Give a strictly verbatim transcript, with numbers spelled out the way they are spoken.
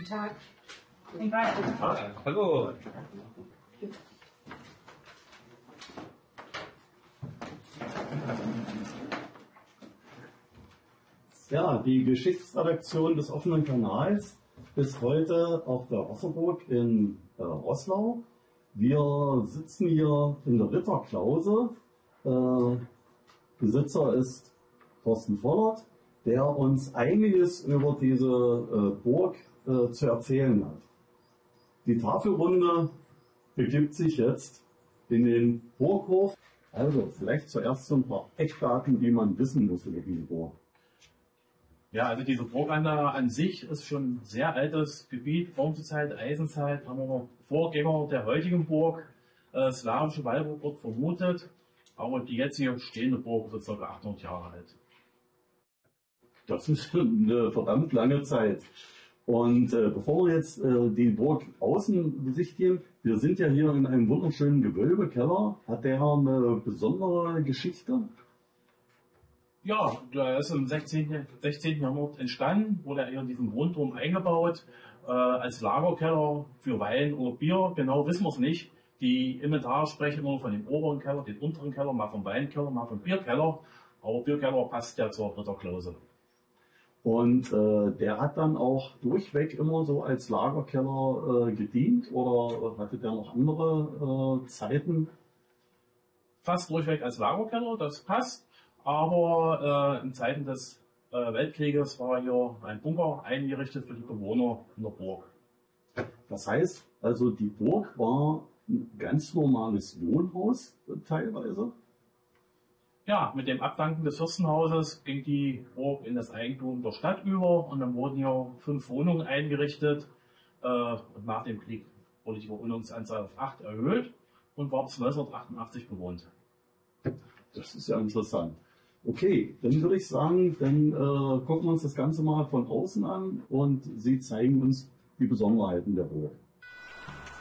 Tag. Guten Tag. Ah, hallo. Ja, die Geschichtsredaktion des offenen Kanals ist heute auf der Wasserburg in äh, Roßlau. Wir sitzen hier in der Ritterklause. Äh, Besitzer ist Thorsten Vollert, der uns einiges über diese äh, Burg äh, zu erzählen hat. Die Tafelrunde begibt sich jetzt in den Burghof. Also vielleicht zuerst so ein paar Eckdaten, die man wissen muss über die Burg. Ja, also diese Burganlage an sich ist schon ein sehr altes Gebiet, Bronzezeit, Eisenzeit, haben wir Vorgänger der heutigen Burg, äh, slawische Wallburg wird vermutet, aber die jetzt hier stehende Burg ist ca. achthundert Jahre alt. Das ist eine verdammt lange Zeit. Und äh, bevor wir jetzt äh, die Burg außen besichtigen, wir sind ja hier in einem wunderschönen Gewölbekeller. Hat der eine besondere Geschichte? Ja, der ist im sechzehnten Jahrhundert entstanden, wurde er in diesem Rundturm eingebaut, äh, als Lagerkeller für Wein oder Bier, genau wissen wir es nicht. Die Inventare sprechen immer von dem oberen Keller, den unteren Keller, mal vom Weinkeller, mal vom Bierkeller, aber Bierkeller passt ja zur Ritterklause. Und äh, der hat dann auch durchweg immer so als Lagerkeller äh, gedient, oder hatte der noch andere äh, Zeiten? Fast durchweg als Lagerkeller, das passt. Aber äh, in Zeiten des äh, Weltkrieges war hier ein Bunker eingerichtet für die Bewohner in der Burg. Das heißt, also die Burg war ein ganz normales Wohnhaus äh, teilweise? Ja, mit dem Abdanken des Fürstenhauses ging die Burg in das Eigentum der Stadt über und dann wurden hier fünf Wohnungen eingerichtet. Äh, und nach dem Krieg wurde die Wohnungsanzahl auf acht erhöht und war bis neunzehnhundertachtundachtzig bewohnt. Das ist ja interessant. Okay, dann würde ich sagen, dann äh, gucken wir uns das Ganze mal von außen an und Sie zeigen uns die Besonderheiten der Burg.